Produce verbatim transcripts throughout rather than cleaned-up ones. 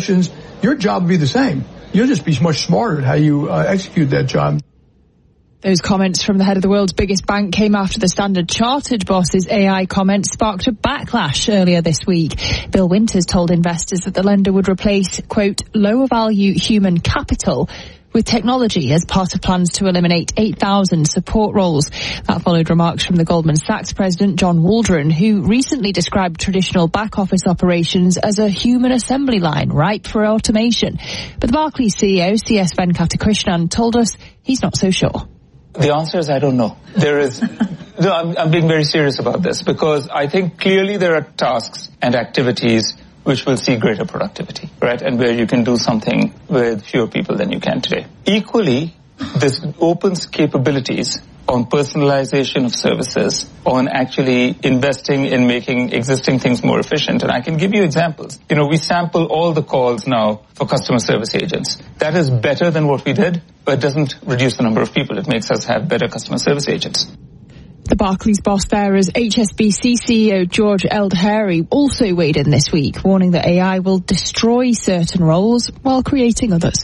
Your job will be the same. You'll just be much smarter at how you uh, execute that job. Those comments from the head of the world's biggest bank came after the Standard Chartered boss's A I comments sparked a backlash earlier this week. Bill Winters told investors that the lender would replace, quote, lower value human capital with technology as part of plans to eliminate eight thousand support roles. That followed remarks from the Goldman Sachs president, John Waldron, who recently described traditional back office operations as a human assembly line ripe for automation. But the Barclays C E O, C S Venkatakrishnan, told us he's not so sure. The answer is I don't know. There is, no, I'm, I'm being very serious about this because I think clearly there are tasks and activities which will see greater productivity, right? And where you can do something with fewer people than you can today. Equally, this opens capabilities on personalization of services, on actually investing in making existing things more efficient. And I can give you examples. You know, we sample all the calls now for customer service agents. That is better than what we did, but it doesn't reduce the number of people. It makes us have better customer service agents. The Barclays boss there is H S B C C E O George Eldhary, also weighed in this week, warning that A I will destroy certain roles while creating others.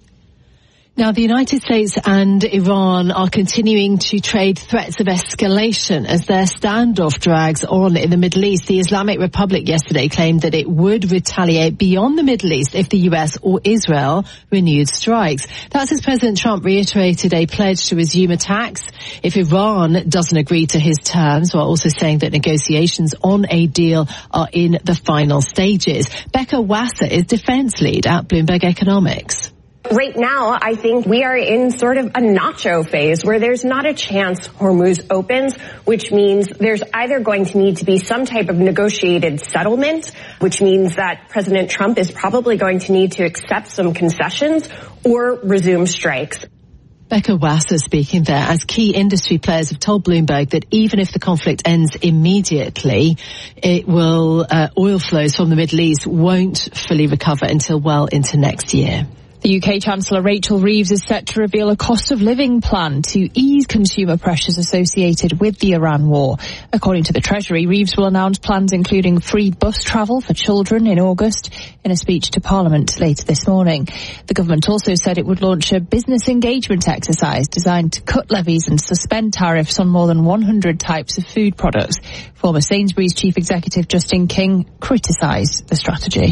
Now, the United States and Iran are continuing to trade threats of escalation as their standoff drags on in the Middle East. The Islamic Republic yesterday claimed that it would retaliate beyond the Middle East if the U S or Israel renewed strikes. That's as President Trump reiterated a pledge to resume attacks if Iran doesn't agree to his terms, while also saying that negotiations on a deal are in the final stages. Becca Wasser is defense lead at Bloomberg Economics. Right now, I think we are in sort of a nacho phase where there's not a chance Hormuz opens, which means there's either going to need to be some type of negotiated settlement, which means that President Trump is probably going to need to accept some concessions or resume strikes. Becca Wasser speaking there, as key industry players have told Bloomberg that even if the conflict ends immediately, it will, uh, oil flows from the Middle East won't fully recover until well into next year. The U K Chancellor Rachel Reeves is set to reveal a cost of living plan to ease consumer pressures associated with the Iran war. According to the Treasury, Reeves will announce plans including free bus travel for children in August in a speech to Parliament later this morning. The government also said it would launch a business engagement exercise designed to cut levies and suspend tariffs on more than one hundred types of food products. Former Sainsbury's chief executive Justin King criticised the strategy.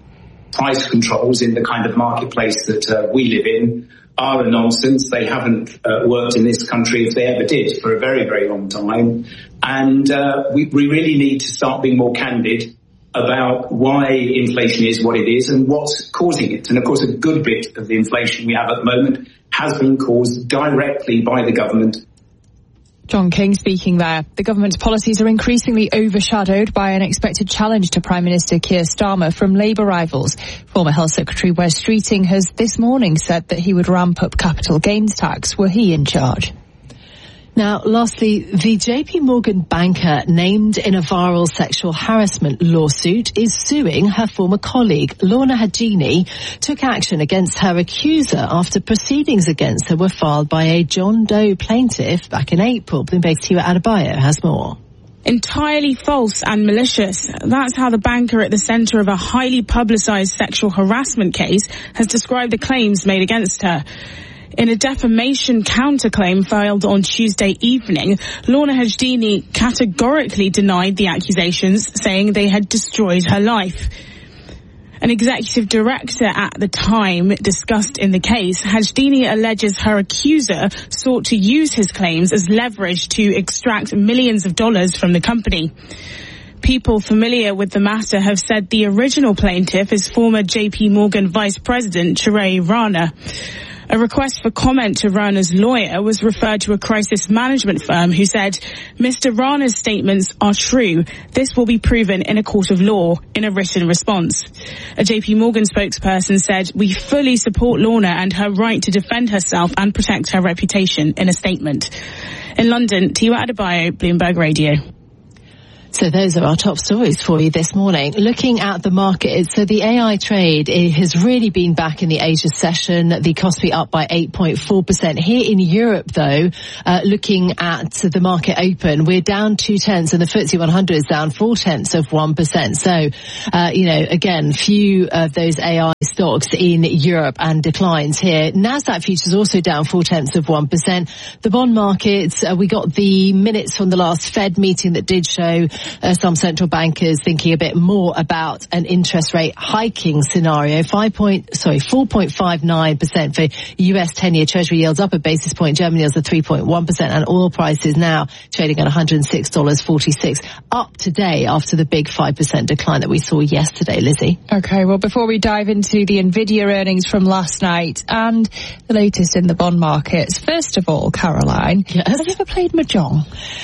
Price controls in the kind of marketplace that uh, we live in are a nonsense. They haven't uh, worked in this country, if they ever did, for a very, very long time. And uh, we, we really need to start being more candid about why inflation is what it is and what's causing it. And of course, a good bit of the inflation we have at the moment has been caused directly by the government. John King speaking there. The government's policies are increasingly overshadowed by an expected challenge to Prime Minister Keir Starmer from Labour rivals. Former Health Secretary Wes Streeting has this morning said that he would ramp up capital gains tax were he in charge. Now, lastly, the J P Morgan banker named in a viral sexual harassment lawsuit is suing her former colleague. Lorna Hajini took action against her accuser after proceedings against her were filed by a John Doe plaintiff back in April. Bloomberg's Tiwa Adebayo has more. Entirely false and malicious. That's how the banker at the centre of a highly publicised sexual harassment case has described the claims made against her. In a defamation counterclaim filed on Tuesday evening, Lorna Hajini categorically denied the accusations, saying they had destroyed her life. An executive director at the time discussed in the case, Hajini alleges her accuser sought to use his claims as leverage to extract millions of dollars from the company. People familiar with the matter have said the original plaintiff is former J P Morgan Vice President Chirag Rana. A request for comment to Rana's lawyer was referred to a crisis management firm who said, Mister Rana's statements are true. This will be proven in a court of law in a written response. A J P Morgan spokesperson said, we fully support Lorna and her right to defend herself and protect her reputation in a statement. In London, Tiwa Adebayo, Bloomberg Radio. So those are our top stories for you this morning. Looking at the market, so the A I trade it has really been back in the Asia session. The Kospi up by eight point four percent. Here in Europe, though, uh, looking at the market open, we're down two tenths and the F T S E one hundred is down four tenths of one percent. So, uh, you know, again, few of those A I stocks in Europe and declines here. Nasdaq futures also down four tenths of one percent. The bond markets, uh, we got the minutes from the last Fed meeting that did show Uh, some central bankers thinking a bit more about an interest rate hiking scenario. Five point, sorry, four point five nine percent for U S ten-year Treasury yields up a basis point. German yields are three point one percent, and oil prices now trading at one hundred six dollars forty-six, up today after the big five percent decline that we saw yesterday. Lizzie. Okay, well, before we dive into the Nvidia earnings from last night and the latest in the bond markets, first of all, Caroline, yes. Have you ever played Mahjong?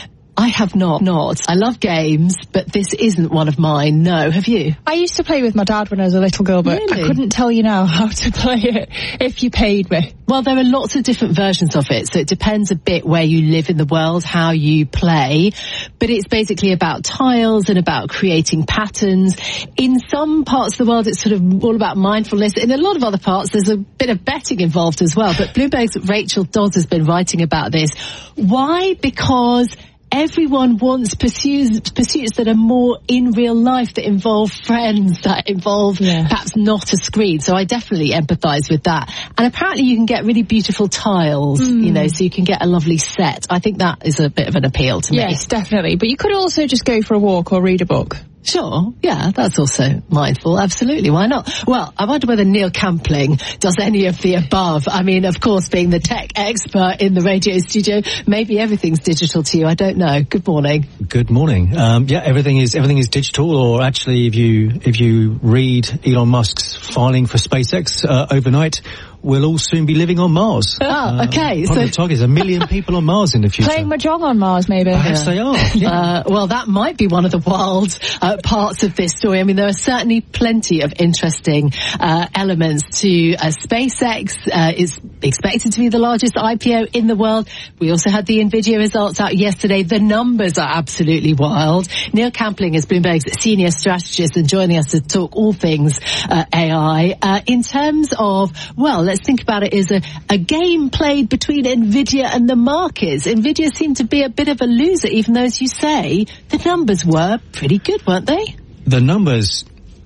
I have not, not. I love games, but this isn't one of mine. No, have you? I used to play with my dad when I was a little girl, but Really? I couldn't tell you now how to play it if you paid me. Well, there are lots of different versions of it, so it depends a bit where you live in the world, how you play. But it's basically about tiles and about creating patterns. In some parts of the world, it's sort of all about mindfulness. In a lot of other parts, there's a bit of betting involved as well. But Bloomberg's Rachel Dodds has been writing about this. Why? Because everyone wants pursuits, pursuits that are more in real life, that involve friends, that involve yeah. perhaps not a screen. So I definitely empathise with that. And apparently you can get really beautiful tiles, mm. you know, so you can get a lovely set. I think that is a bit of an appeal to yes, me. Yes, definitely. But you could also just go for a walk or read a book. Sure, yeah, that's also mindful. Absolutely, why not? Well, I wonder whether Neil Campling does any of the above. I mean, of course, being the tech expert in the radio studio, maybe everything's digital to you. I don't know. Good morning. Good morning. Um, yeah, everything is everything is digital. Or actually, if you if you read Elon Musk's filing for SpaceX uh, overnight, we'll all soon be living on Mars. Oh, okay. Uh, so the target is a million people on Mars in the future. Playing Mahjong on Mars, maybe. Perhaps yeah. they are. Yeah. Uh, well, that might be one of the wild uh, parts of this story. I mean, there are certainly plenty of interesting uh, elements to uh, SpaceX. Uh, is expected to be the largest I P O in the world. We also had the Nvidia results out yesterday. The numbers are absolutely wild. Neil Campling is Bloomberg's senior strategist and joining us to talk all things uh, A I. Uh, in terms of, well, let's think about it as a, a game played between Nvidia and the markets. Nvidia seemed to be a bit of a loser, even though, as you say, the numbers were pretty good, weren't they? The numbers,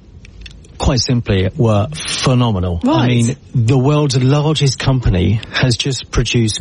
quite simply, were phenomenal. Right. I mean, the world's largest company has just produced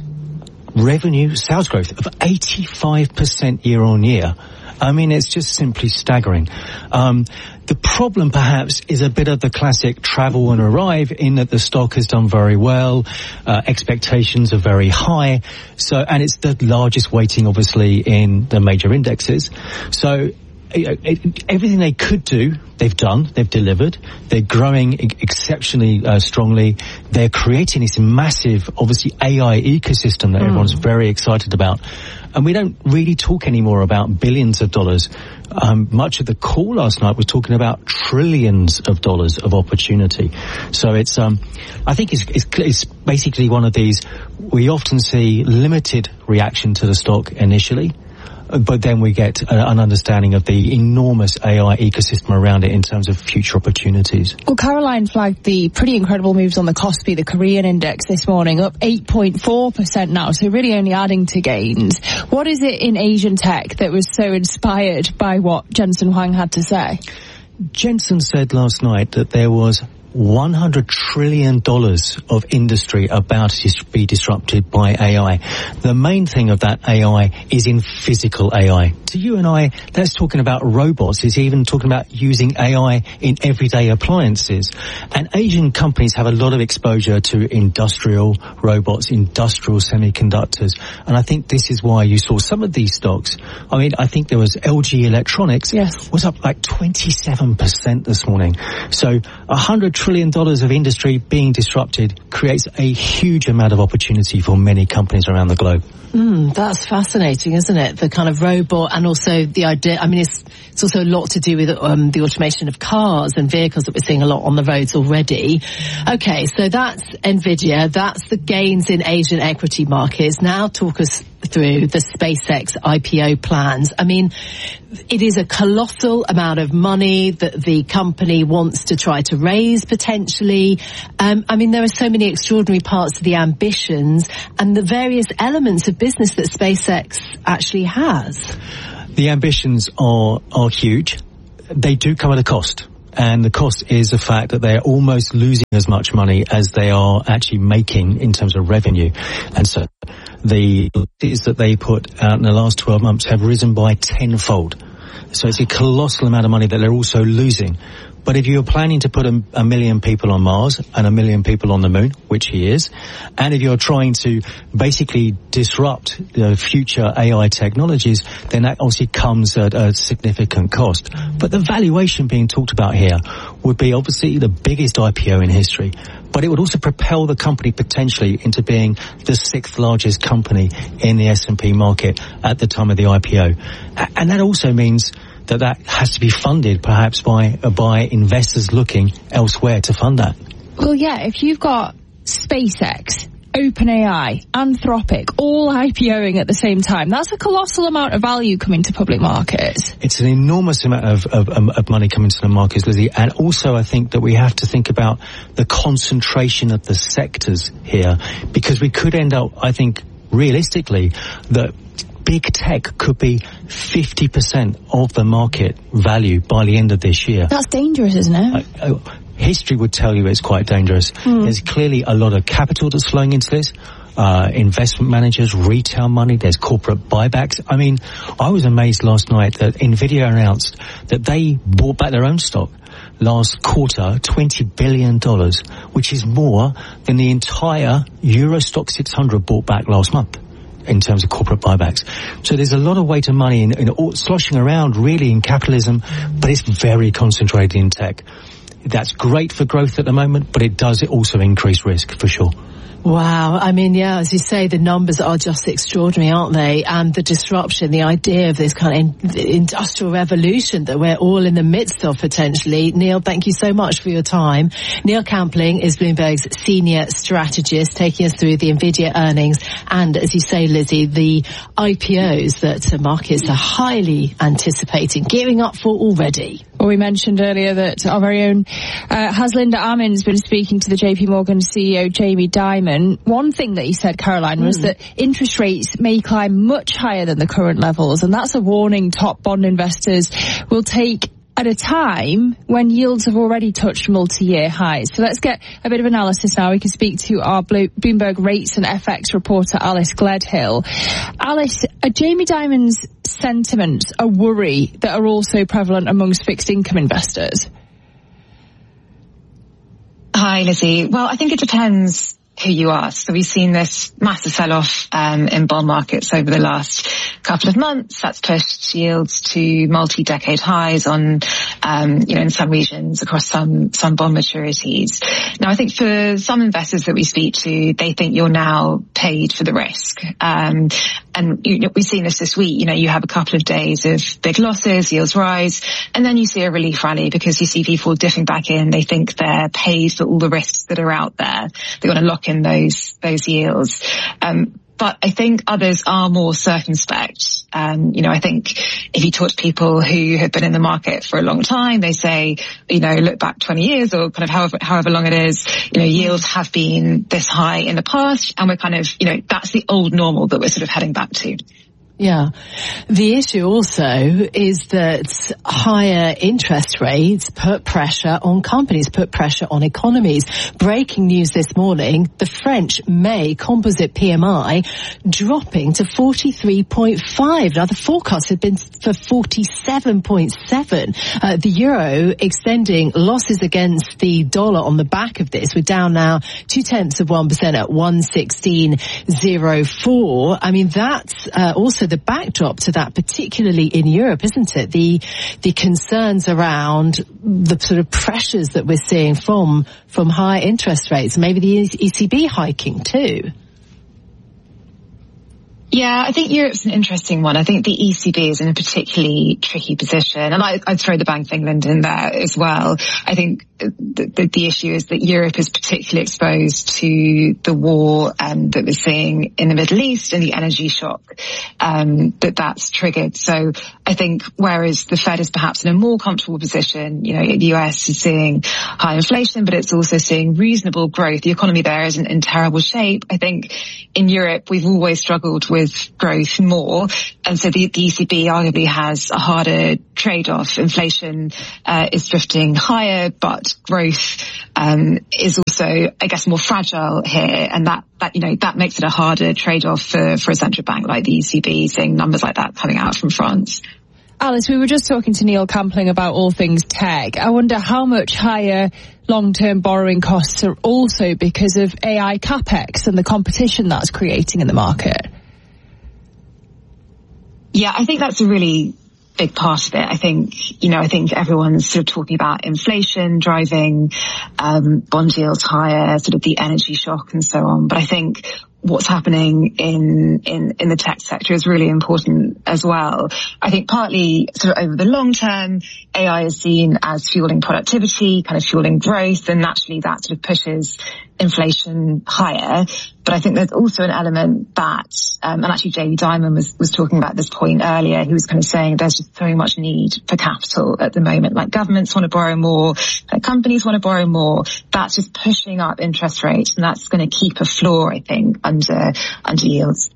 revenue sales growth of eighty-five percent year on year. I mean, it's just simply staggering. Um, the problem, perhaps, is a bit of the classic travel and arrive, in that the stock has done very well, uh, expectations are very high, so, and it's the largest weighting, obviously, in the major indexes. So, It, it, everything they could do, they've done, they've delivered. They're growing e- exceptionally uh, strongly. They're creating this massive, obviously, A I ecosystem that mm. everyone's very excited about. And we don't really talk anymore about billions of dollars. Um, much of the call last night was talking about trillions of dollars of opportunity. So it's, um, I think it's, it's, it's basically one of these, we often see limited reaction to the stock initially, but then we get an understanding of the enormous A I ecosystem around it in terms of future opportunities. Well, Caroline flagged the pretty incredible moves on the Kospi, the Korean index this morning, up eight point four percent now, so really only adding to gains. What is it in Asian tech that was so inspired by what Jensen Huang had to say? Jensen said last night that there was one hundred trillion dollars of industry about to be disrupted by A I. The main thing of that A I is in physical A I. To you and I, that's talking about robots. It's even talking about using A I in everyday appliances. And Asian companies have a lot of exposure to industrial robots, industrial semiconductors. And I think this is why you saw some of these stocks. I mean, I think there was L G Electronics yes. was up like twenty-seven percent this morning. So one hundred trillion dollars of industry being disrupted creates a huge amount of opportunity for many companies around the globe. Mm, that's fascinating, isn't it? The kind of robot, and also the idea, I mean, it's, it's also a lot to do with um, the automation of cars and vehicles that we're seeing a lot on the roads already. Okay, so that's Nvidia, that's the gains in Asian equity markets. Now talk us through the SpaceX I P O plans. I mean, it is a colossal amount of money that the company wants to try to raise potentially. Um, I mean, there are so many extraordinary parts of the ambitions and the various elements of business that SpaceX actually has. The ambitions are, are huge. They do come at a cost. And the cost is the fact that they're almost losing as much money as they are actually making in terms of revenue. And so the is that they put out in the last twelve months have risen by tenfold. So it's a colossal amount of money that they're also losing. But if you're planning to put a, a million people on Mars and a million people on the moon, which he is, and if you're trying to basically disrupt the future A I technologies, then that obviously comes at a significant cost. But the valuation being talked about here would be obviously the biggest I P O in history. But it would also propel the company potentially into being the sixth largest company in the S and P market at the time of the I P O. And that also means that that has to be funded perhaps by uh, by investors looking elsewhere to fund that. Well, yeah, if you've got SpaceX, OpenAI, Anthropic, all IPOing at the same time, that's a colossal amount of value coming to public markets. It's an enormous amount of, of, of money coming to the markets, Lizzie, and also I think that we have to think about the concentration of the sectors here, because we could end up, I think, realistically, that big tech could be fifty percent of the market value by the end of this year. That's dangerous, isn't it? Uh, uh, history would tell you it's quite dangerous. Mm. There's clearly a lot of capital that's flowing into this. Uh, investment managers, retail money, there's corporate buybacks. I mean, I was amazed last night that Nvidia announced that they bought back their own stock last quarter, twenty billion dollars, which is more than the entire Euro Stock six hundred bought back last month in terms of corporate buybacks. So there's a lot of weight of money in, in all, sloshing around really in capitalism, but it's very concentrated in tech. That's great for growth at the moment, but it does also increase risk for sure. Wow. I mean, yeah, as you say, the numbers are just extraordinary, aren't they? And the disruption, the idea of this kind of in- industrial revolution that we're all in the midst of potentially. Neil, thank you so much for your time. Neil Campling is Bloomberg's senior strategist, taking us through the Nvidia earnings and, as you say, Lizzie, the I P Os that markets are highly anticipating, gearing up for already. Well, we mentioned earlier that our very own uh, Haslinda Amin's been speaking to the J P Morgan C E O, Jamie Dimon. One thing that he said, Caroline, mm. was that interest rates may climb much higher than the current levels, and that's a warning top bond investors will take at a time when yields have already touched multi-year highs. So let's get a bit of analysis now. We can speak to our Bloomberg rates and F X reporter, Alice Gledhill. Alice, are Jamie Dimon's sentiments a worry that are also prevalent amongst fixed income investors? Hi, Lizzie. Well, I think it depends who you ask. So we've seen this massive sell-off um, in bond markets over the last couple of months. That's pushed yields to multi-decade highs on, um, you know, in some regions across some some bond maturities. Now, I think for some investors that we speak to, they think you're now paid for the risk. Um, and you know, we've seen this this week. You know, you have a couple of days of big losses, yields rise, and then you see a relief rally because you see people dipping back in. They think they're paid for all the risks that are out there. They want to lock in those those yields. Um, but I think others are more circumspect. Um, you know, I think if you talk to people who have been in the market for a long time, they say, you know, look back twenty years or kind of however, however long it is, you know, yields have been this high in the past, and we're kind of, you know, that's the old normal that we're sort of heading back to. Yeah. The issue also is that higher interest rates put pressure on companies, put pressure on economies. Breaking news this morning, the French May composite P M I dropping to forty-three point five. Now, the forecast had been for forty-seven point seven. Uh, the euro extending losses against the dollar on the back of this. We're down now two-tenths of one percent at one sixteen oh four. I mean, that's uh, also the backdrop to that, particularly in Europe, isn't it? The the concerns around the sort of pressures that we're seeing from from higher interest rates, maybe the E C B hiking too. Yeah, I think Europe's an interesting one. I think the E C B is in a particularly tricky position, and I, I'd throw the Bank of England in there as well. I think the, the, the issue is that Europe is particularly exposed to the war um, that we're seeing in the Middle East and the energy shock um, that that's triggered. So I think whereas the Fed is perhaps in a more comfortable position, you know, the U S is seeing high inflation, but it's also seeing reasonable growth. The economy there isn't in terrible shape. I think in Europe we've always struggled with growth more, and so the, the E C B arguably has a harder trade-off. Inflation uh, is drifting higher, but growth um, is also, I guess, more fragile here, and that, that you know that makes it a harder trade-off for, for a central bank like the E C B, seeing numbers like that coming out from France. Alice, we were just talking to Neil Campling about all things tech. I wonder how much higher long-term borrowing costs are also because of A I capex and the competition that's creating in the market. Yeah, I think that's a really big part of it. I think, you know, I think everyone's sort of talking about inflation driving um, bond yields higher, sort of the energy shock and so on. But I think what's happening in, in, in the tech sector is really important as well. I think partly sort of over the long term, A I is seen as fueling productivity, kind of fueling growth, and naturally that sort of pushes inflation higher. But I think there's also an element that, um, and actually Jamie Dimon was, was talking about this point earlier. He was kind of saying there's just so much need for capital at the moment. Like governments want to borrow more, uh, companies want to borrow more. That's just pushing up interest rates, and that's going to keep a floor, I think, under, under yields.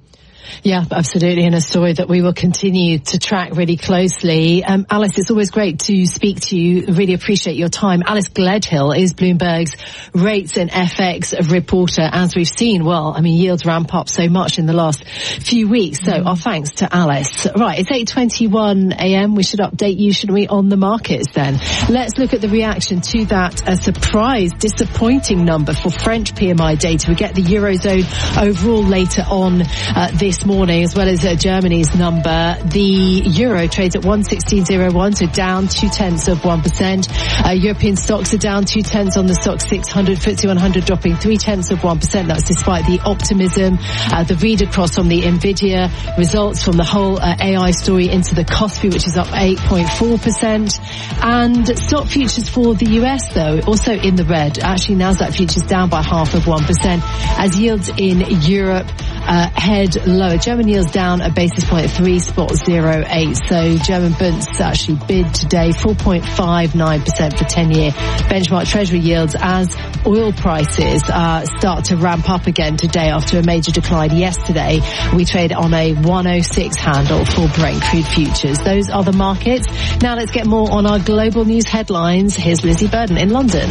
Yeah, absolutely, and a story that we will continue to track really closely. Um, Alice, it's always great to speak to you. Really appreciate your time. Alice Gledhill is Bloomberg's rates and F X reporter. As we've seen, well, I mean, yields ramp up so much in the last few weeks, so mm. our thanks to Alice. Right, it's eight twenty-one a.m. We should update you, shouldn't we, on the markets then? Let's look at the reaction to that a surprise, disappointing number for French P M I data. We get the Eurozone overall later on uh, this morning, as well as uh, Germany's number. The euro trades at one sixteen oh one, so down two tenths of one percent. Uh, European stocks are down two tenths on the stock six hundred, F T S E one hundred dropping three tenths of one percent. That's despite the optimism, uh, the read across from the Nvidia results, from the whole uh, A I story into the Kospi, which is up eight point four percent. And stock futures for the U S, though, also in the red. Actually, Nasdaq futures down by half of one percent, as yields in Europe uh, head lower. German yields down a basis point at three spot zero eight. So German bunds actually bid today four point five nine percent for ten-year benchmark treasury yields, as oil prices uh, start to ramp up again today after a major decline yesterday. We trade on a one oh six handle for Brent crude futures. Those are the markets. Now let's get more on our global news headlines. Here's Lizzie Burden in London.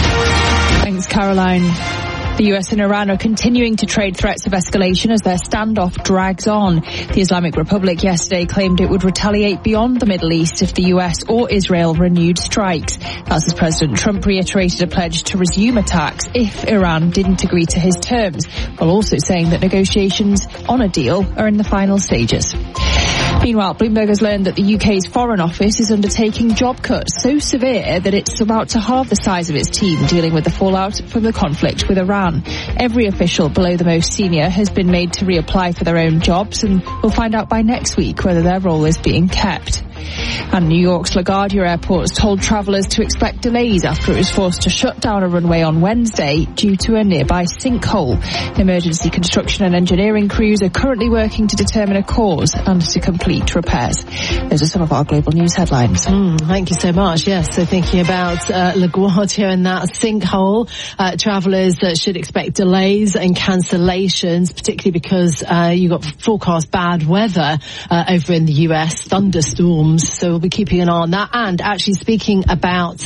Thanks, Caroline. The U S and Iran are continuing to trade threats of escalation as their standoff drags on. The Islamic Republic yesterday claimed it would retaliate beyond the Middle East if the U S or Israel renewed strikes. That's as President Trump reiterated a pledge to resume attacks if Iran didn't agree to his terms, while also saying that negotiations on a deal are in the final stages. Meanwhile, Bloomberg has learned that the U K's Foreign Office is undertaking job cuts so severe that it's about to halve the size of its team dealing with the fallout from the conflict with Iran. Every official below the most senior has been made to reapply for their own jobs, and we'll find out by next week whether their role is being kept. And New York's LaGuardia Airport has told travellers to expect delays after it was forced to shut down a runway on Wednesday due to a nearby sinkhole. Emergency construction and engineering crews are currently working to determine a cause and to complete repairs. Those are some of our global news headlines. Mm, thank you so much. Yes, so thinking about uh, LaGuardia and that sinkhole, uh, travellers uh, should expect delays and cancellations, particularly because uh, you've got forecast bad weather uh, over in the U S, thunderstorms. So we'll be keeping an eye on that. And actually, speaking about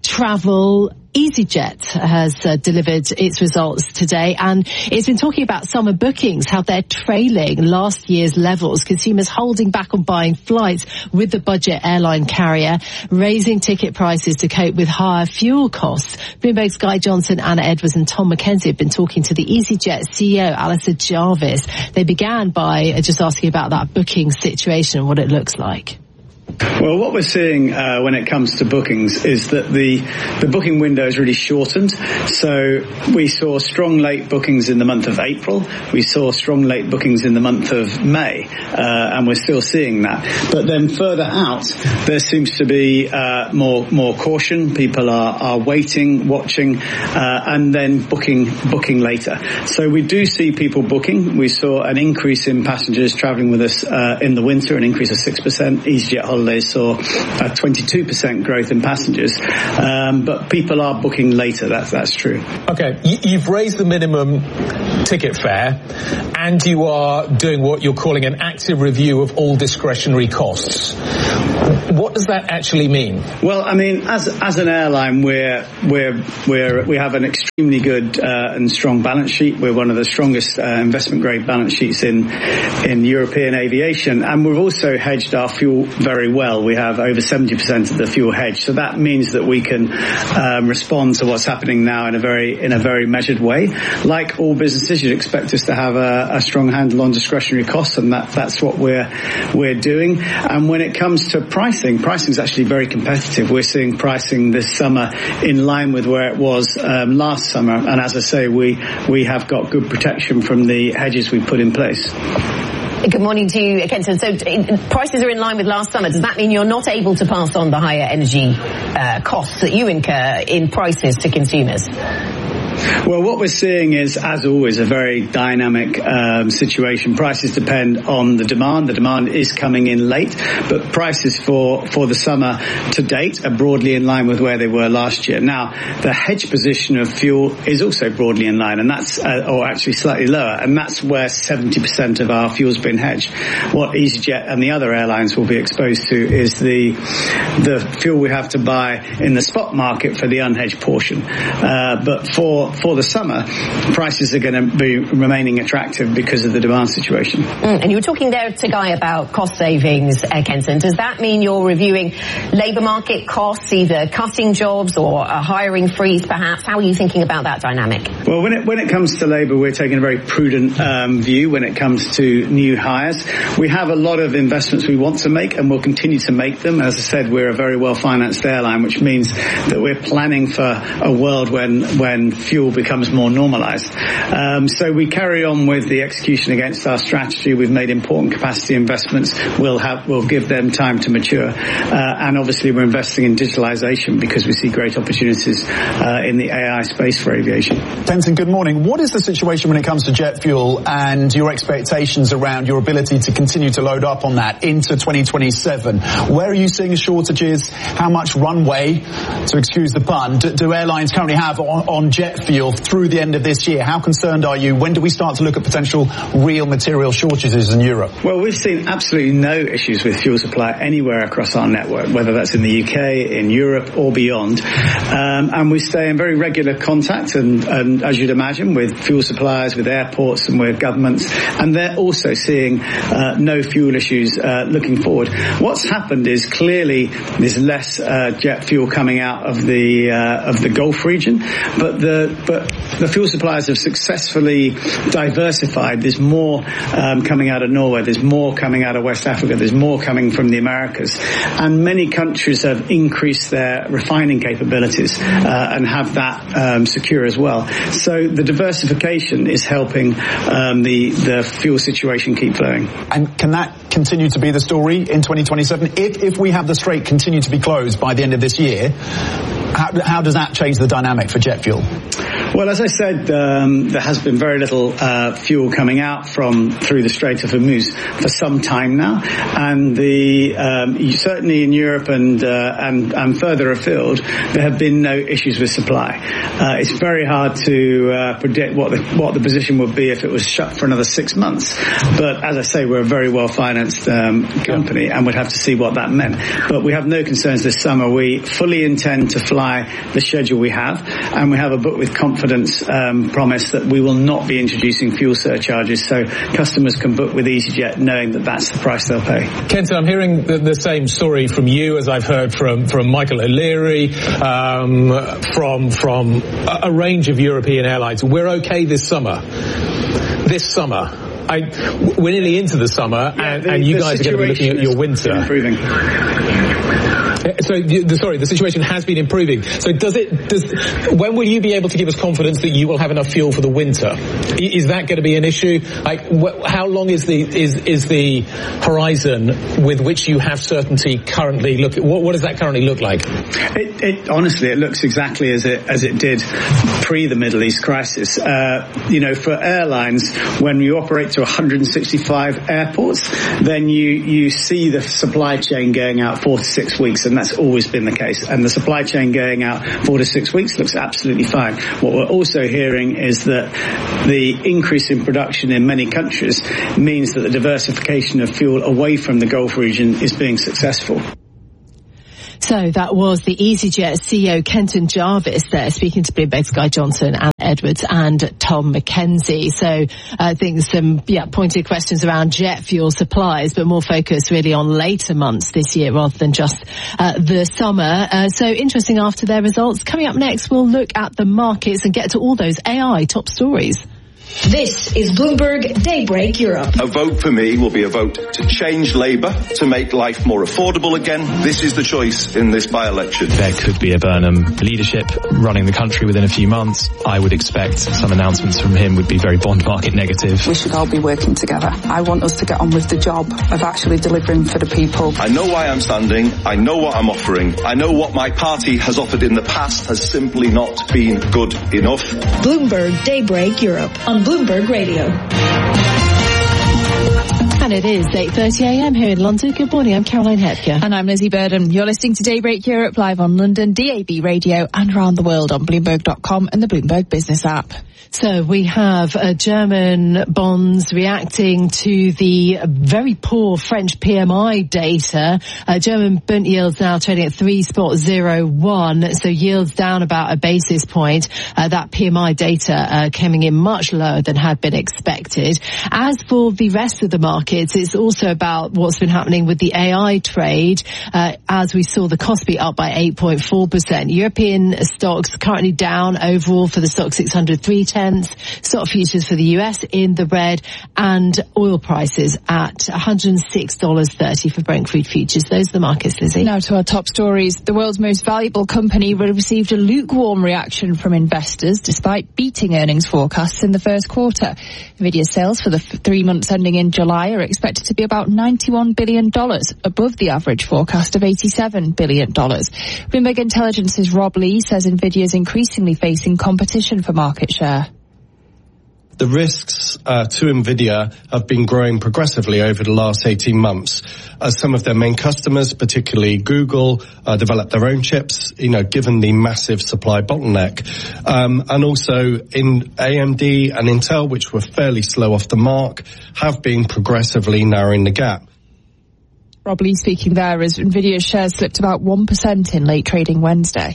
travel, EasyJet has uh, delivered its results today, and it's been talking about summer bookings, how they're trailing last year's levels. Consumers holding back on buying flights with the budget airline carrier, raising ticket prices to cope with higher fuel costs. Bloomberg's Guy Johnson, Anna Edwards and Tom McKenzie have been talking to the EasyJet C E O, Alistair Jarvis. They began by just asking about that booking situation and what it looks like. Well, what we're seeing uh, when it comes to bookings is that the the booking window is really shortened. So we saw strong late bookings in the month of April. We saw strong late bookings in the month of May, uh, and we're still seeing that. But then further out, there seems to be uh, more more caution. People are, are waiting, watching, uh, and then booking booking later. So we do see people booking. We saw an increase in passengers travelling with us uh, in the winter, an increase of six percent. EasyJet Holidays saw a twenty-two percent growth in passengers, um, but people are booking later. That's that's true. Okay, you've raised the minimum ticket fare, and you are doing what you're calling an active review of all discretionary costs. What does that actually mean? Well, I mean, as as an airline, we're we're we're we have an extremely good uh, and strong balance sheet. We're one of the strongest uh, investment grade balance sheets in in European aviation, and we've also hedged our fuel very well. We have over seventy percent of the fuel hedged, so that means that we can um, respond to what's happening now in a very in a very measured way. Like all businesses, you'd expect us to have a, a strong handle on discretionary costs, and that that's what we're we're doing. And when it comes to pricing, pricing is actually very competitive. We're seeing pricing this summer in line with where it was um, last summer, and as I say, we we have got good protection from the hedges we put in place. Good morning to you, Kenton. So uh, prices are in line with last summer. Does that mean you're not able to pass on the higher energy uh, costs that you incur in prices to consumers? Well, what we're seeing is, as always, a very dynamic um, situation. Prices depend on the demand. The demand is coming in late, but prices for, for the summer to date are broadly in line with where they were last year. Now, the hedge position of fuel is also broadly in line, and that's, uh, or actually slightly lower, and that's where seventy percent of our fuel's been hedged. What EasyJet and the other airlines will be exposed to is the the fuel we have to buy in the spot market for the unhedged portion. Uh, but for For the summer, prices are going to be remaining attractive because of the demand situation. Mm, and you were talking there to Guy about cost savings, uh, Kenton. Does that mean you're reviewing labour market costs, either cutting jobs or a hiring freeze, perhaps? How are you thinking about that dynamic? Well, when it when it comes to labour, we're taking a very prudent um, view when it comes to new hires. We have a lot of investments we want to make, and we'll continue to make them. As I said, we're a very well-financed airline, which means that we're planning for a world when when fuel becomes more normalised. Um, so we carry on with the execution against our strategy. We've made important capacity investments. We'll have we'll give them time to mature, uh, and obviously we're investing in digitalisation because we see great opportunities uh, in the A I space for aviation. Kenton, good morning. What is the situation when it comes to jet fuel and your expectations around your ability to continue to load up on that into twenty twenty-seven? Where are you seeing shortages? How much runway, to excuse the pun, do, do airlines currently have on, on jet fuel through the end of this year? How concerned are you? When do we start to look at potential real material shortages in Europe? Well, we've seen absolutely no issues with fuel supply anywhere across our network, whether that's in the U K, in Europe or beyond. Um, and we stay in very regular contact and, and, as you'd imagine, with fuel suppliers, with airports and with governments. And they're also seeing uh, no fuel issues uh, looking forward. What's happened is clearly there's less uh, jet fuel coming out of the uh, of the Gulf region, but the but the fuel suppliers have successfully diversified. There's more um, coming out of Norway. There's more coming out of West Africa. There's more coming from the Americas. And many countries have increased their refining capabilities uh, and have that um, secure as well. So the diversification is helping um, the, the fuel situation keep flowing. And can that continue to be the story in twenty twenty-seven? If, if we have the Strait continue to be closed by the end of this year, how, how does that change the dynamic for jet fuel? Well, as I said, um, there has been very little uh, fuel coming out from through the Strait of Hormuz for some time now, and the um, certainly in Europe and, uh, and and further afield, there have been no issues with supply. Uh, it's very hard to uh, predict what the what the position would be if it was shut for another six months. But as I say, we're a very well financed um, company, and we'd have to see what that meant. But we have no concerns this summer. We fully intend to fly the schedule we have, and we have a book with confidence Um, promise that we will not be introducing fuel surcharges, so customers can book with EasyJet knowing that that's the price they'll pay. Kenton, I'm hearing the, the same story from you as I've heard from, from Michael O'Leary, um, from from a, a range of European airlines. We're okay this summer. This summer. I, we're nearly into the summer, yeah, and, the, and you guys are going to be looking at your winter. Improving. So, the, sorry, the situation has been improving. So, does it? Does when will you be able to give us confidence that you will have enough fuel for the winter? Is that going to be an issue? Like, wh- how long is the is is the horizon with which you have certainty currently? Look, what, what does that currently look like? It, it honestly, it looks exactly as it as it did pre the Middle East crisis. Uh, you know, for airlines, when you operate to one hundred sixty-five airports, then you you see the supply chain going out four to six weeks. And that's always been the case. And the supply chain going out four to six weeks looks absolutely fine. What we're also hearing is that the increase in production in many countries means that the diversification of fuel away from the Gulf region is being successful. So that was the EasyJet C E O Kenton Jarvis there speaking to Bloomberg's Guy Johnson, Alan Edwards and Tom McKenzie. So I think some yeah pointed questions around jet fuel supplies, but more focus really on later months this year rather than just uh, the summer. Uh, so interesting after their results. Coming up next, we'll look at the markets and get to all those A I top stories. This is Bloomberg Daybreak Europe. A vote for me will be a vote to change Labour, to make life more affordable again. This is the choice in this by-election. There could be a Burnham leadership running the country within a few months. I would expect some announcements from him would be very bond market negative. We should all be working together. I want us to get on with the job of actually delivering for the people. I know why I'm standing. I know what I'm offering. I know what my party has offered in the past has simply not been good enough. Bloomberg Daybreak Europe on Bloomberg Radio. And it is eight thirty a.m. here in London. Good morning, I'm Caroline Hepker. And I'm Lizzie Burden. You're listening to Daybreak Europe live on London, D A B Radio and around the world on Bloomberg dot com and the Bloomberg Business app. So we have uh, German bonds reacting to the very poor French P M I data. Uh, German Bund yields now trading at three point zero one, so yields down about a basis point. Uh, that P M I data uh, coming in much lower than had been expected. As for the rest of the markets, it's also about what's been happening with the A I trade. Uh, as we saw the Kospi up by eight point four percent. European stocks currently down overall for the stock six hundred, three ten. Stock futures for the U S in the red, and oil prices at one hundred six dollars thirty for Brent crude futures. Those are the markets, Lizzie. Now to our top stories. The world's most valuable company received a lukewarm reaction from investors despite beating earnings forecasts in the first quarter. Nvidia's sales for the f- three months ending in July are expected to be about ninety-one billion dollars, above the average forecast of eighty-seven billion dollars. Bloomberg Intelligence's Rob Lee says Nvidia is increasingly facing competition for market share. The risks uh, to Nvidia have been growing progressively over the last eighteen months as some of their main customers, particularly Google, uh, develop their own chips, you know, given the massive supply bottleneck. Um, and also in A M D and Intel, which were fairly slow off the mark, have been progressively narrowing the gap. Rob Lee speaking there as Nvidia's shares slipped about one percent in late trading Wednesday.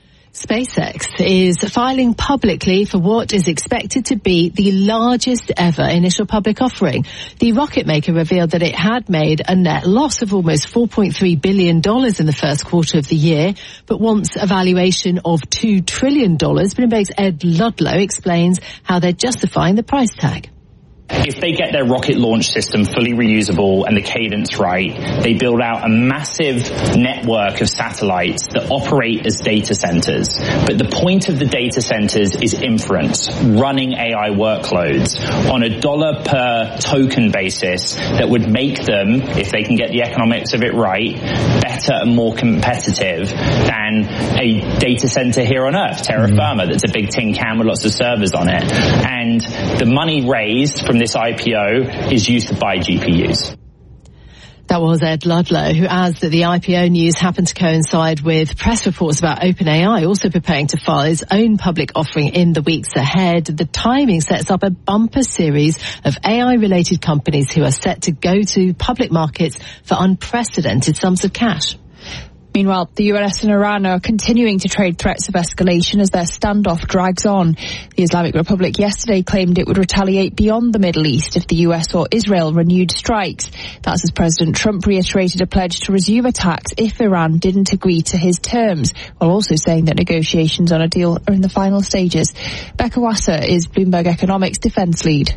SpaceX is filing publicly for what is expected to be the largest ever initial public offering. The rocket maker revealed that it had made a net loss of almost four point three billion dollars in the first quarter of the year, but wants a valuation of two trillion dollars. Bloomberg's Ed Ludlow explains how they're justifying the price tag. If they get their rocket launch system fully reusable and the cadence right, they build out a massive network of satellites that operate as data centers. But the point of the data centers is inference, running A I workloads on a dollar per token basis that would make them, if they can get the economics of it right, better and more competitive than a data center here on Earth, Terra Firma, that's a big tin can with lots of servers on it. And the money raised from this I P O is used to buy G P Us. That was Ed Ludlow, who adds that the I P O news happened to coincide with press reports about OpenAI also preparing to file its own public offering in the weeks ahead. The timing sets up a bumper series of A I-related companies who are set to go to public markets for unprecedented sums of cash. Meanwhile, the U S and Iran are continuing to trade threats of escalation as their standoff drags on. The Islamic Republic yesterday claimed it would retaliate beyond the Middle East if the U S or Israel renewed strikes. That's as President Trump reiterated a pledge to resume attacks if Iran didn't agree to his terms, while also saying that negotiations on a deal are in the final stages. Becca Wasser is Bloomberg Economics defense lead.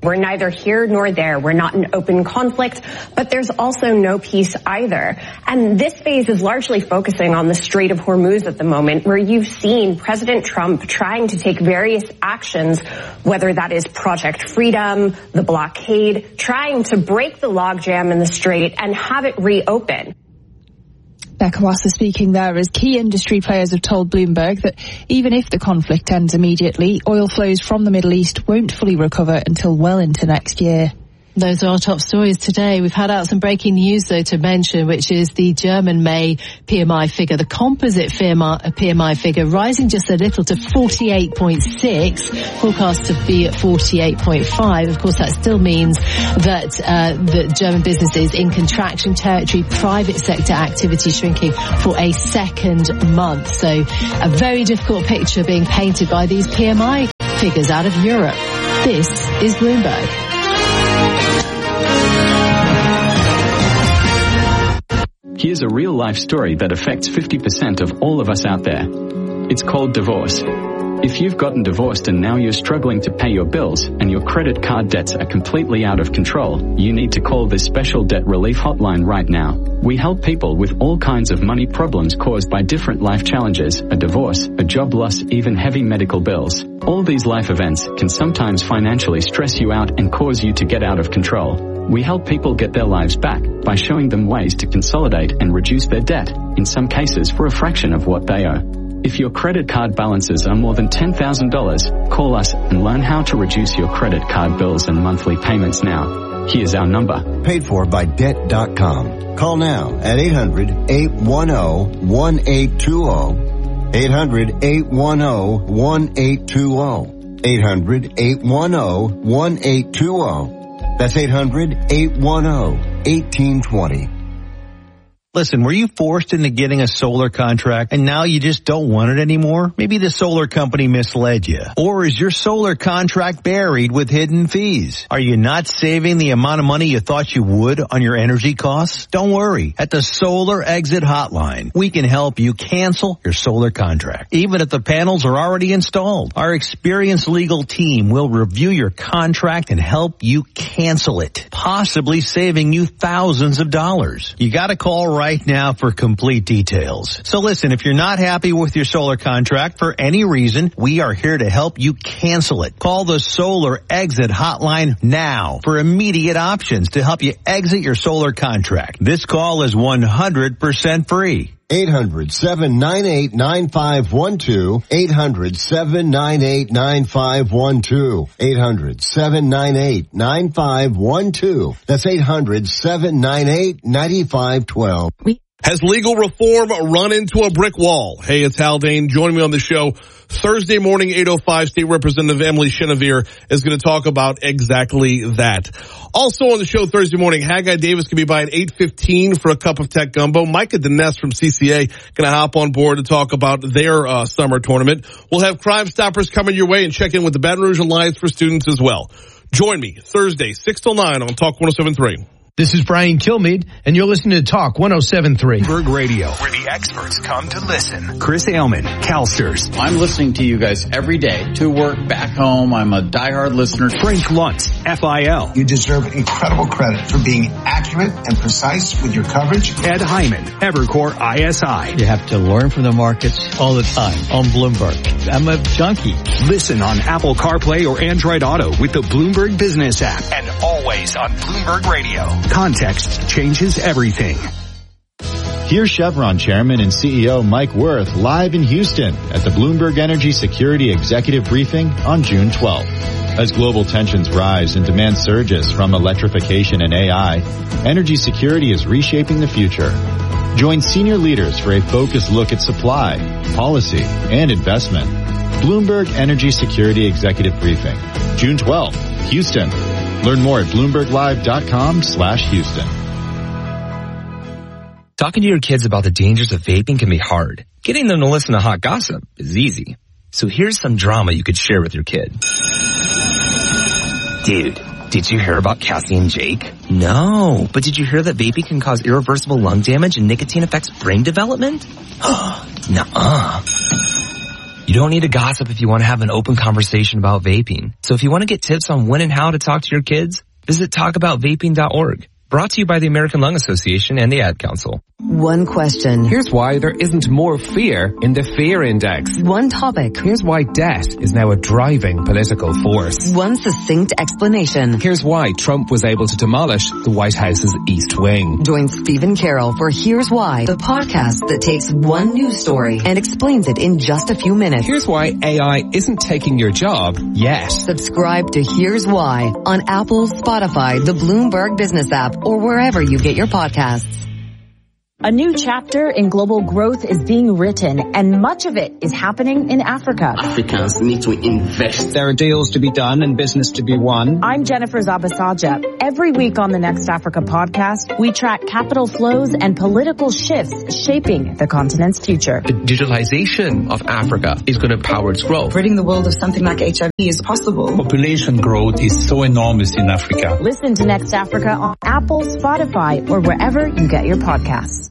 We're neither here nor there. We're not in open conflict, but there's also no peace either. And this phase is largely focusing on the Strait of Hormuz at the moment, where you've seen President Trump trying to take various actions, whether that is Project Freedom, the blockade, trying to break the logjam in the strait and have it reopen. Becca Wasser speaking there as key industry players have told Bloomberg that even if the conflict ends immediately, oil flows from the Middle East won't fully recover until well into next year. Those are our top stories today. We've had out some breaking news, though, to mention, which is the German May P M I figure. The composite P M I figure rising just a little to forty-eight point six, forecast to be at forty-eight point five. Of course, that still means that uh, the German businesses in contraction territory, private sector activity shrinking for a second month. So a very difficult picture being painted by these P M I figures out of Europe. This is Bloomberg. Here's a real-life story that affects fifty percent of all of us out there. It's called divorce. If you've gotten divorced and now you're struggling to pay your bills and your credit card debts are completely out of control, you need to call this special debt relief hotline right now. We help people with all kinds of money problems caused by different life challenges, a divorce, a job loss, even heavy medical bills. All these life events can sometimes financially stress you out and cause you to get out of control. We help people get their lives back by showing them ways to consolidate and reduce their debt, in some cases for a fraction of what they owe. If your credit card balances are more than ten thousand dollars, call us and learn how to reduce your credit card bills and monthly payments now. Here's our number. Paid for by debt dot com. Call now at eight hundred, eight one zero, one eight two zero. eight hundred, eight one zero, one eight two zero. eight hundred, eight one zero, one eight two zero. That's eight hundred, eight one zero, one eight two zero. Listen, were you forced into getting a solar contract and now you just don't want it anymore? Maybe the solar company misled you. Or is your solar contract buried with hidden fees? Are you not saving the amount of money you thought you would on your energy costs? Don't worry. At the Solar Exit Hotline, we can help you cancel your solar contract, even if the panels are already installed. Our experienced legal team will review your contract and help you cancel it, possibly saving you thousands of dollars. You gotta call right right now for complete details. So listen, if you're not happy with your solar contract for any reason, we are here to help you cancel it. Call the Solar Exit Hotline now for immediate options to help you exit your solar contract. This call is one hundred percent free. eight hundred, seven nine eight, nine five one two. eight hundred, seven nine eight, nine five one two. eight hundred, seven nine eight, nine five one two. That's eight hundred, seven nine eight, nine five one two. Has legal reform run into a brick wall? Hey, it's Haldane. Joining me on the show Thursday morning, eight oh five, State Representative Emily Chenevert is going to talk about exactly that. Also on the show Thursday morning, Haggai Davis can be by at eight fifteen for a cup of tech gumbo. Micah Dines from C C A going to hop on board to talk about their uh, summer tournament. We'll have Crime Stoppers coming your way and check in with the Baton Rouge Alliance for Students as well. Join me Thursday, six till nine on Talk one oh seven point three. This is Brian Kilmeade, and you're listening to Talk one oh seven point three. Bloomberg Radio, where the experts come to listen. Chris Ailman, CalSTRS. I'm listening to you guys every day to work, back home. I'm a diehard listener. Frank Luntz, F I L. You deserve incredible credit for being accurate and precise with your coverage. Ed Hyman, Evercore I S I. You have to learn from the markets all the time on Bloomberg. I'm a junkie. Listen on Apple CarPlay or Android Auto with the Bloomberg Business app. And always on Bloomberg Radio. Context changes everything. Here's Chevron Chairman and C E O Mike Wirth live in Houston at the Bloomberg Energy Security Executive Briefing on June twelfth. As global tensions rise and demand surges from electrification and A I, energy security is reshaping the future. Join senior leaders for a focused look at supply, policy, and investment. Bloomberg Energy Security Executive Briefing, June twelfth, Houston. Learn more at BloombergLive.com slash Houston. Talking to your kids about the dangers of vaping can be hard. Getting them to listen to hot gossip is easy. So here's some drama you could share with your kid. Dude, did you hear about Cassie and Jake? No, but did you hear that vaping can cause irreversible lung damage and nicotine affects brain development? Nuh-uh. You don't need to gossip if you want to have an open conversation about vaping. So if you want to get tips on when and how to talk to your kids, visit talk about vaping dot org. Brought to you by the American Lung Association and the Ad Council. One question. Here's why there isn't more fear in the fear index. One topic. Here's why debt is now a driving political force. One succinct explanation. Here's why Trump was able to demolish the White House's East Wing. Join Stephen Carroll for Here's Why, the podcast that takes one news story and explains it in just a few minutes. Here's why A I isn't taking your job yet. Subscribe to Here's Why on Apple, Spotify, the Bloomberg Business app, or wherever you get your podcasts. A new chapter in global growth is being written, and much of it is happening in Africa. Africans need to invest. There are deals to be done and business to be won. I'm Jennifer Zabasaja. Every week on the Next Africa podcast, we track capital flows and political shifts shaping the continent's future. The digitalization of Africa is going to power its growth. Ridding the world of something like H I V is possible. Population growth is so enormous in Africa. Listen to Next Africa on Apple, Spotify, or wherever you get your podcasts.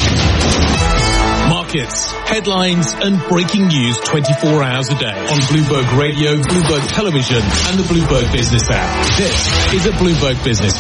Markets, headlines and breaking news twenty-four hours a day on Bloomberg Radio, Bloomberg Television and the Bloomberg Business app. This is a Bloomberg Business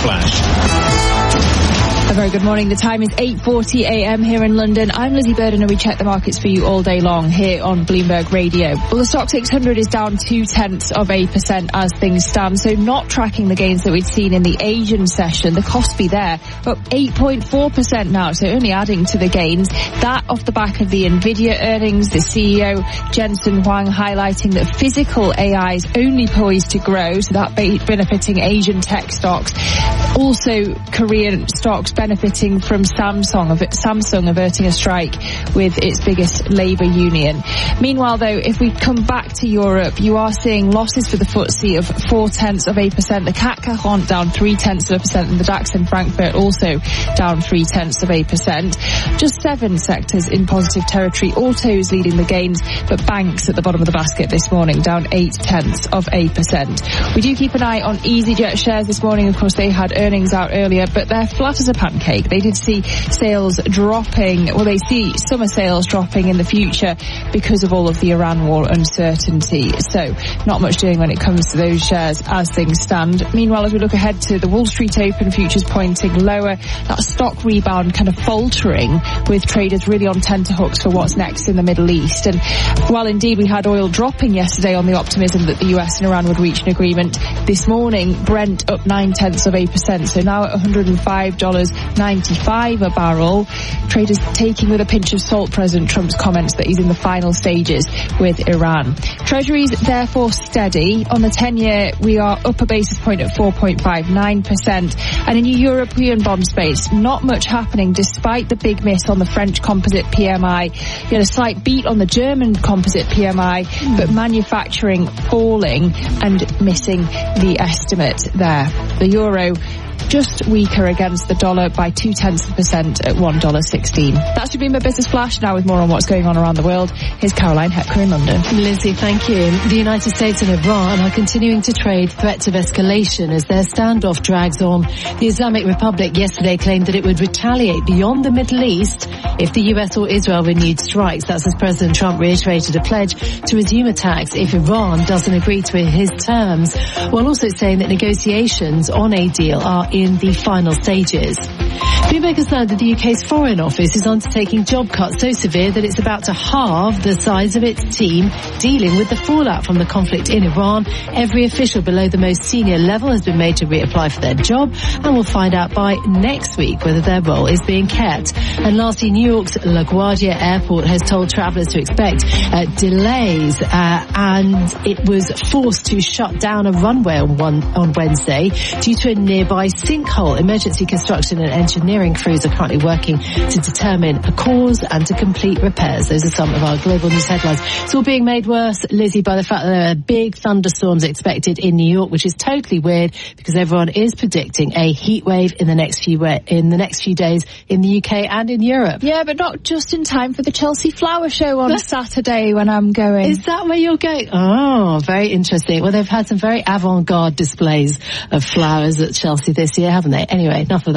Flash. A very good morning. The time is eight forty a m here in London. I'm Lizzie Burden and we check the markets for you all day long here on Bloomberg Radio. Well, the Stock six hundred is down two-tenths of a percent as things stand, so not tracking the gains that we'd seen in the Asian session. The Kospi there up eight point four percent now, so only adding to the gains. That off the back of the Nvidia earnings, the C E O Jensen Huang highlighting that physical A I is only poised to grow, so that benefiting Asian tech stocks. Also, Korean stocks benefiting from Samsung, Samsung averting a strike with its biggest labour union. Meanwhile, though, if we come back to Europe, you are seeing losses for the F T S E of four-tenths of a percent. The C A C quarante down three-tenths of a percent, and the DAX in Frankfurt also down three-tenths of a percent. Just seven sectors in positive territory. Autos leading the gains, but banks at the bottom of the basket this morning, down eight-tenths of a percent. We do keep an eye on EasyJet shares this morning. Of course, they had earnings out earlier, but they're flat as a pancake. They did see sales dropping, well, they see summer sales dropping in the future because of all of the Iran war uncertainty. So not much doing when it comes to those shares as things stand. Meanwhile, as we look ahead to the Wall Street Open, futures pointing lower, that stock rebound kind of faltering with traders really on tenterhooks for what's next in the Middle East. And while indeed we had oil dropping yesterday on the optimism that the U S and Iran would reach an agreement, this morning Brent up nine-tenths of a percent, so now at one hundred five dollars and ninety-five cents a barrel. Traders taking with a pinch of salt President Trump's comments that he's in the final stages with Iran. Treasuries therefore steady. On the ten-year, we are up a basis point at four point five nine percent. And in European bond space, not much happening despite the big miss on the French composite P M I. You had a slight beat on the German composite P M I, but manufacturing falling and missing the estimate there. The euro just weaker against the dollar by two-tenths of a percent at one dollar sixteen. That should be my business flash. Now with more on what's going on around the world, here's Caroline Hepker in London. Lizzie, thank you. The United States and Iran are continuing to trade threats of escalation as their standoff drags on. The Islamic Republic yesterday claimed that it would retaliate beyond the Middle East if the U S or Israel renewed strikes. That's as President Trump reiterated a pledge to resume attacks if Iran doesn't agree to his terms, while also saying that negotiations on a deal are in the final stages. Bloomberg has learned that the U K's Foreign Office is undertaking job cuts so severe that it's about to halve the size of its team dealing with the fallout from the conflict in Iran. Every official below the most senior level has been made to reapply for their job, and we'll find out by next week whether their role is being kept. And lastly, New York's LaGuardia Airport has told travelers to expect uh, delays, uh, and it was forced to shut down a runway on, one, on Wednesday due to a nearby sinkhole. Emergency construction and engineering crews are currently working to determine a cause and to complete repairs. Those are some of our global news headlines. It's all being made worse, Lizzie, by the fact that there are big thunderstorms expected in New York, which is totally weird because everyone is predicting a heat wave in the next few in the next few days in the U K and in Europe. Yeah, but not just in time for the Chelsea Flower Show on Saturday when I'm going. Is that where you're going? Oh, very interesting. Well, they've had some very avant-garde displays of flowers at Chelsea this year, haven't they? Anyway, enough of that.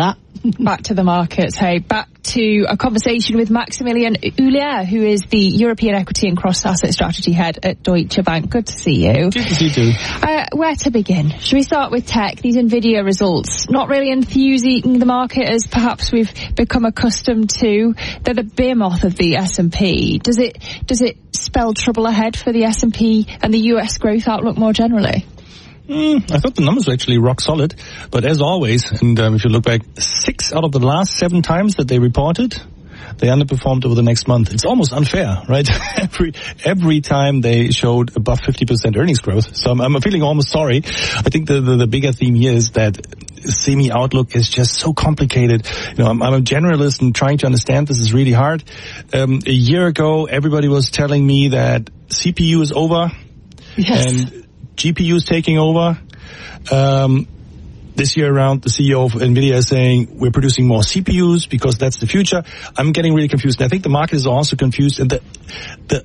Back to the markets, hey. Back to a conversation with Maximilian Hulier, who is the European Equity and Cross-Asset Strategy Head at Deutsche Bank. Good to see you. Good to see you too. Uh, where to begin? Should we start with tech? These Nvidia results, not really enthusing the market as perhaps we've become accustomed to. They're the behemoth of the S and P. Does it, does it spell trouble ahead for the S and P and the U S growth outlook more generally? Mm, I thought the numbers were actually rock solid, but as always, and um, if you look back, six out of the last seven times that they reported, they underperformed over the next month. It's almost unfair, right? every every time they showed above fifty percent earnings growth. So I'm, I'm feeling almost sorry. I think the, the, the bigger theme here is that semi outlook is just so complicated. You know, I'm, I'm a generalist and trying to understand this is really hard. Um, a year ago, everybody was telling me that C P U is over. Yes. And G P U is taking over. Um, this year around, the C E O of Nvidia is saying we're producing more C P Us because that's the future. I'm getting really confused. And I think the market is also confused. And the, the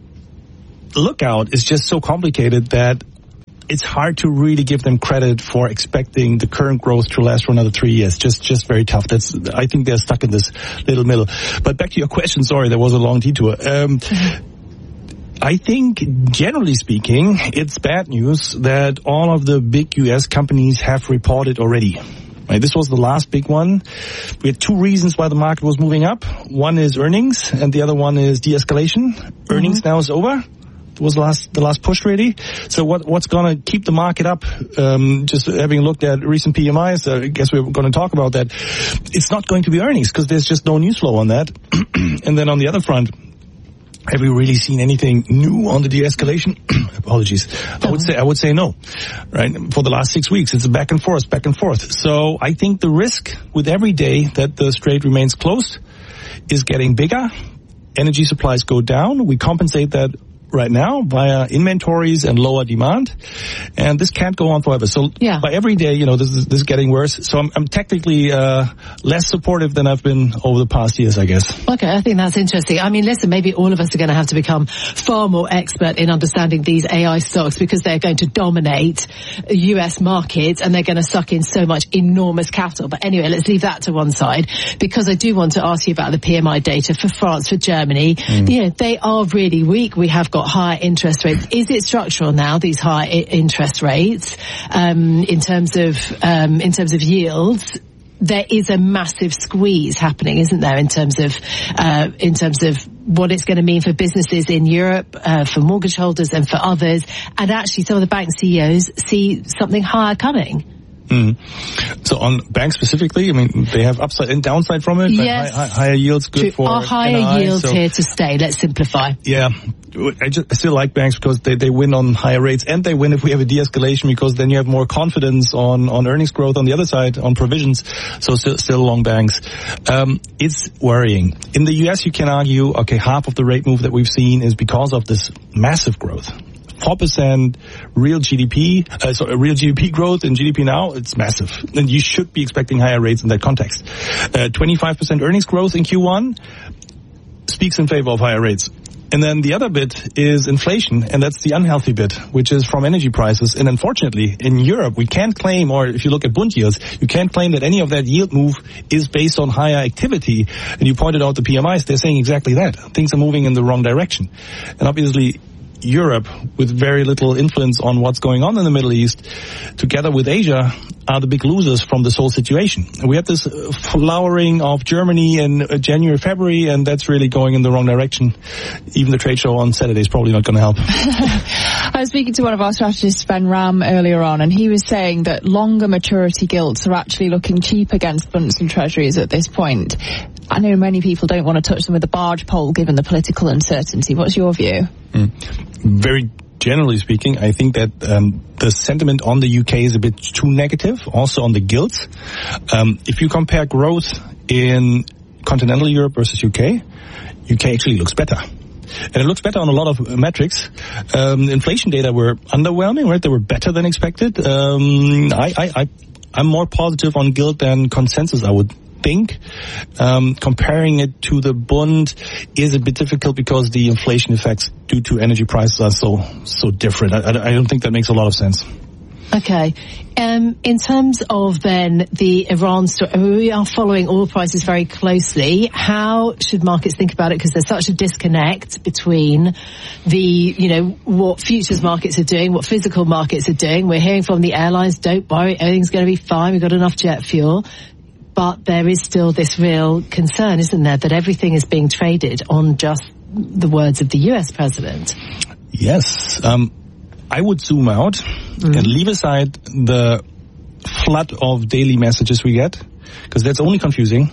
lookout is just so complicated that it's hard to really give them credit for expecting the current growth to last for another three years. Just, just very tough. That's, I think they're stuck in this little middle. But back to your question. Sorry, there was a long detour. Um, I think, generally speaking, it's bad news that all of the big U S companies have reported already. Right, this was the last big one. We had two reasons why the market was moving up. One is earnings, and the other one is de-escalation. Mm-hmm. Earnings now is over. It was the last, the last push really. So what, what's gonna keep the market up? Um, just having looked at recent P M Is, uh, I guess we're gonna talk about that. It's not going to be earnings, because there's just no news flow on that. And then on the other front, have we really seen anything new on the de-escalation? Apologies. I would say, I would say no. Right? For the last six weeks, it's a back and forth, back and forth. So I think the risk with every day that the strait remains closed is getting bigger. Energy supplies go down. We compensate that right now via inventories and lower demand, and this can't go on forever. So yeah. by every day, you know, this is this is getting worse. So I'm, I'm technically uh, less supportive than I've been over the past years, I guess. Okay, I think that's interesting. I mean, listen, maybe all of us are going to have to become far more expert in understanding these A I stocks, because they're going to dominate U S markets and they're going to suck in so much enormous capital. But anyway, let's leave that to one side, because I do want to ask you about the P M I data for France, for Germany. Mm. You know, they are really weak. We have got higher interest rates. Is it structural now, these high I- interest rates, um, in terms of, um, in terms of yields? There is a massive squeeze happening, isn't there, in terms of, uh, in terms of what it's going to mean for businesses in Europe, uh, for mortgage holders and for others. And actually some of the bank C E Os see something higher coming. Mm. So on banks specifically, I mean, they have upside and downside from it. Yes. High, high, higher yields good True. for Are higher N I, yields so, here to stay? Let's simplify. Yeah. I, just, I still like banks because they, they win on higher rates, and they win if we have a de-escalation, because then you have more confidence on, on earnings growth on the other side, on provisions. So still, still long banks. Um, it's worrying. In the U S, you can argue, okay, half of the rate move that we've seen is because of this massive growth. four percent real G D P, uh, so real G D P growth in G D P now, it's massive. And you should be expecting higher rates in that context. Uh, twenty-five percent earnings growth in Q one speaks in favor of higher rates. And then the other bit is inflation, and that's the unhealthy bit, which is from energy prices. And unfortunately, in Europe, we can't claim, or if you look at Bund yields, you can't claim that any of that yield move is based on higher activity. And you pointed out the P M Is, they're saying exactly that. Things are moving in the wrong direction. And obviously, Europe, with very little influence on what's going on in the Middle East, together with Asia, are the big losers from this whole situation. And we had this flowering of Germany in January, February, and that's really going in the wrong direction. Even the trade show on Saturday is probably not going to help. I was speaking to one of our strategists, Ben Ram, earlier on, and he was saying that longer maturity gilts are actually looking cheap against bunds and treasuries at this point. I know many people don't want to touch them with a barge pole given the political uncertainty. What's your view? Mm. Very generally speaking, I think that um, the sentiment on the U K is a bit too negative, also on the gilts. Um, if you compare growth in continental Europe versus U K, U K actually looks better. And it looks better on a lot of metrics. Um, inflation data were underwhelming, right? They were better than expected. Um, I, I, I, I'm more positive on gilt than consensus, I would think. Um, comparing it to the Bund is a bit difficult because the inflation effects due to energy prices are so so different. I, I, I don't think that makes a lot of sense. Okay. Um, in terms of then the Iran story, we are following oil prices very closely. How should markets think about it? Because there's such a disconnect between the, you know, what futures markets are doing, what physical markets are doing. We're hearing from the airlines, don't worry, everything's going to be fine. We've got enough jet fuel. But there is still this real concern, isn't there, that everything is being traded on just the words of the U S president. Yes. Um, I would zoom out mm. and leave aside the flood of daily messages we get, because that's only confusing.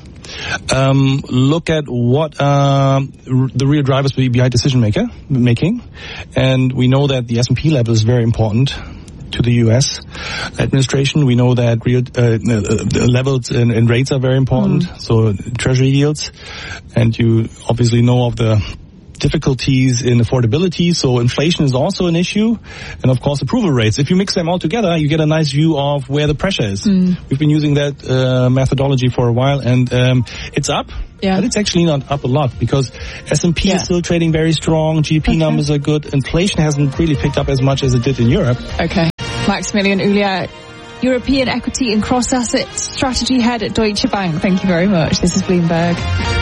Um, look at what uh, r- the real drivers behind decision maker making, and we know that the S and P level is very important to the U S administration. We know that real uh, uh, levels and, and rates are very important, mm. so treasury yields, and you obviously know of the difficulties in affordability, so inflation is also an issue, and of course approval rates. If you mix them all together, you get a nice view of where the pressure is. Mm. We've been using that uh, methodology for a while, and um, it's up, yeah. but it's actually not up a lot, because S and P yeah. is still trading very strong, G D P okay. numbers are good, inflation hasn't really picked up as much as it did in Europe. Okay. Maximilian Ulia, European Equity and Cross-Asset Strategy Head at Deutsche Bank. Thank you very much. This is Bloomberg.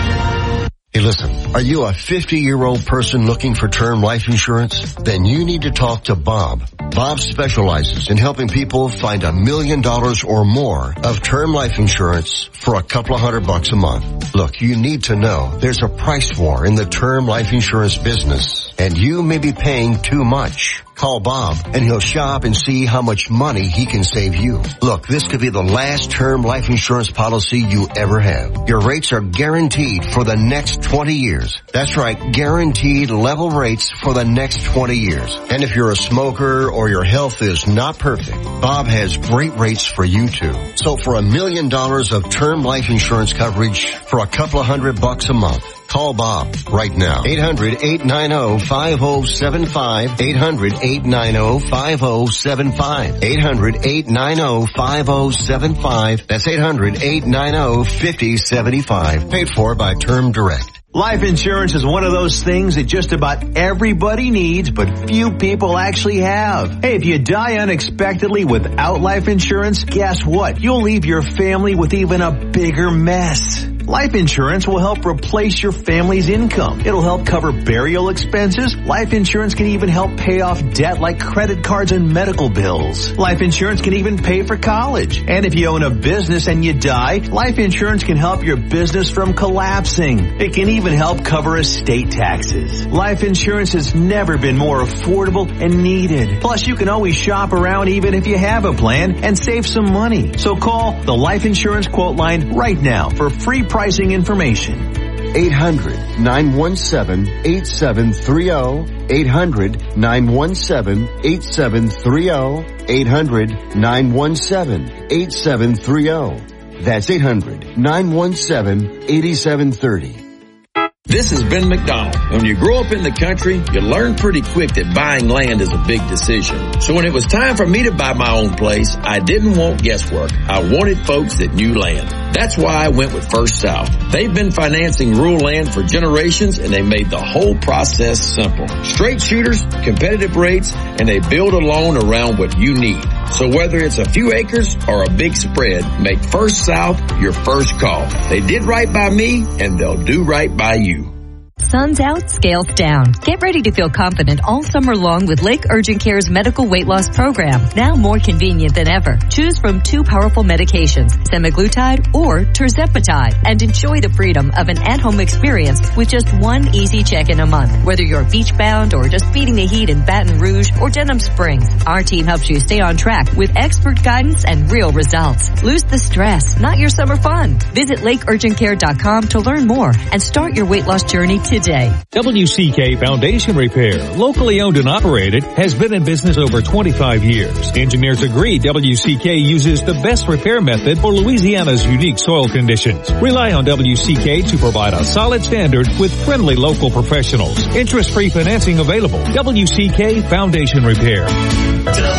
Hey, listen, are you a fifty-year-old person looking for term life insurance? Then you need to talk to Bob. Bob specializes in helping people find a million dollars or more of term life insurance for a couple of hundred bucks a month. Look, you need to know there's a price war in the term life insurance business, and you may be paying too much. Call Bob, and he'll shop and see how much money he can save you. Look, this could be the last term life insurance policy you ever have. Your rates are guaranteed for the next twenty years. That's right, guaranteed level rates for the next twenty years. And if you're a smoker or your health is not perfect, Bob has great rates for you too. So for a million dollars of term life insurance coverage for a couple of hundred bucks a month, call Bob right now. eight hundred, eight nine zero, five zero seven five. eight hundred, eight nine zero, five zero seven five. eight hundred, eight nine zero, five zero seven five. That's eight hundred, eight nine zero, five zero seven five. Paid for by Term Direct. Life insurance is one of those things that just about everybody needs, but few people actually have. Hey, if you die unexpectedly without life insurance, guess what? You'll leave your family with even a bigger mess. Life insurance will help replace your family's income. It'll help cover burial expenses. Life insurance can even help pay off debt like credit cards and medical bills. Life insurance can even pay for college. And if you own a business and you die, life insurance can help your business from collapsing. It can even help cover estate taxes. Life insurance has never been more affordable and needed. Plus, you can always shop around even if you have a plan and save some money. So call the Life Insurance Quote Line right now for free pricing information. eight hundred, nine one seven, eight seven three zero. eight hundred, nine one seven, eight seven three zero. eight hundred, nine one seven, eight seven three zero. That's eight hundred, nine one seven, eight seven three zero. This is Ben McDonald. When you grow up in the country, you learn pretty quick that buying land is a big decision. So when it was time for me to buy my own place, I didn't want guesswork. I wanted folks that knew land. That's why I went with First South. They've been financing rural land for generations, and they made the whole process simple. Straight shooters, competitive rates, and they build a loan around what you need. So whether it's a few acres or a big spread, make First South your first call. They did right by me, and they'll do right by you. Sun's out, scales down. Get ready to feel confident all summer long with Lake Urgent Care's medical weight loss program. Now more convenient than ever. Choose from two powerful medications, semaglutide or tirzepatide, and enjoy the freedom of an at-home experience with just one easy check-in a month. Whether you're beach-bound or just beating the heat in Baton Rouge or Denham Springs, our team helps you stay on track with expert guidance and real results. Lose the stress, not your summer fun. Visit lake urgent care dot com to learn more and start your weight loss journey today. W C K Foundation Repair, locally owned and operated, has been in business over twenty-five years. Engineers agree W C K uses the best repair method for Louisiana's unique soil conditions. Rely on W C K to provide a solid standard with friendly local professionals. Interest-free financing available. W C K Foundation Repair.